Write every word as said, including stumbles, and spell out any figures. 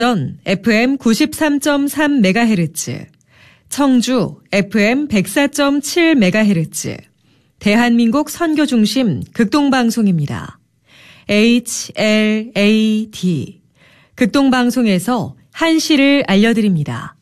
에프엠 구십삼 점 삼 메가헤르츠, 청주 에프엠 백사 점 칠 메가헤르츠, 대한민국 선교중심 극동방송입니다. 에이치 엘 에이 디, 극동방송에서 한시를 알려드립니다.